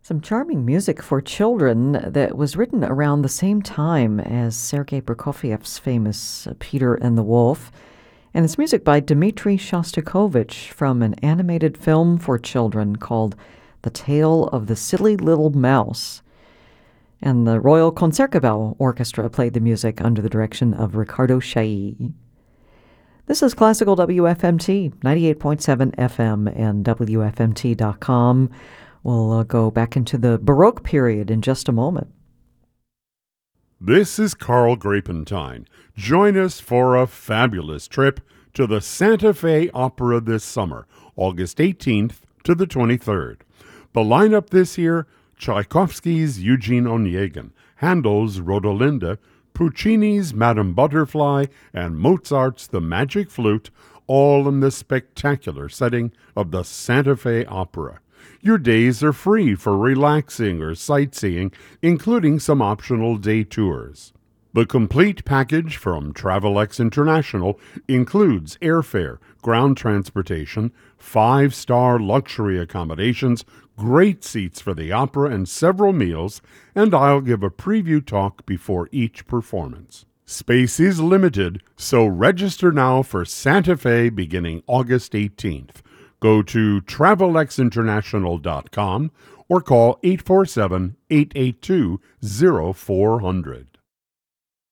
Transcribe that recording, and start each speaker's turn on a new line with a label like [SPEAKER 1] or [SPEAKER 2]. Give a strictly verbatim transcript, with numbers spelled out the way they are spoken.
[SPEAKER 1] Some charming music for children that was written around the same time as Sergei Prokofiev's famous uh, Peter and the Wolf. And it's music by Dmitri Shostakovich from an animated film for children called The Tale of the Silly Little Mouse. And the Royal Concertgebouw Orchestra played the music under the direction of Ricardo Chailly. This is Classical W F M T, ninety-eight point seven F M and W F M T dot com. We'll uh, go back into the Baroque period in just a moment.
[SPEAKER 2] This is Carl Grapentine. Join us for a fabulous trip to the Santa Fe Opera this summer, August eighteenth to the twenty-third. The lineup this year: Tchaikovsky's Eugene Onegin, Handel's Rodolinda, Puccini's Madame Butterfly, and Mozart's The Magic Flute, all in the spectacular setting of the Santa Fe Opera. Your days are free for relaxing or sightseeing, including some optional day tours. The complete package from Travelex International includes airfare, ground transportation, five-star luxury accommodations, great seats for the opera, and several meals, and I'll give a preview talk before each performance. Space is limited, so register now for Santa Fe beginning August eighteenth. Go to Travelex International dot com or call eight four seven, eight eight two, zero four zero zero.